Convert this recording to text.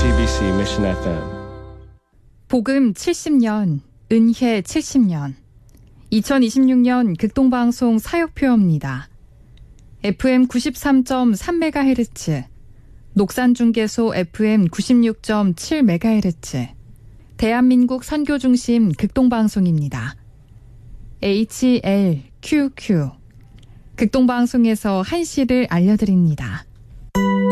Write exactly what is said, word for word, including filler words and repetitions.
제이티비씨 Mission 에프엠. 복음 칠십 년, 은혜 칠십 년. 이천이십육 년 극동방송 사역표입니다. 에프엠 구십삼 점 삼 메가헤르츠, 녹산중계소 에프엠 구십육 점 칠 메가헤르츠, 대한민국 선교중심 극동방송입니다. 에이치엘큐큐, 극동방송에서 한시를 알려드립니다.